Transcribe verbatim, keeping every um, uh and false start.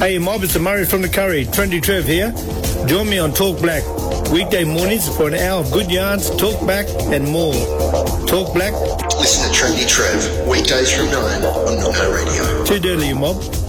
Hey Mob, it's Murray from the Curry. Trendy Trev here. Join me on Talk Black. Weekday mornings for an hour of good yarns, talk back and more. Talk Black. Listen to Trendy Trev, weekdays from nine on Nono Radio. Too dirty, you mob.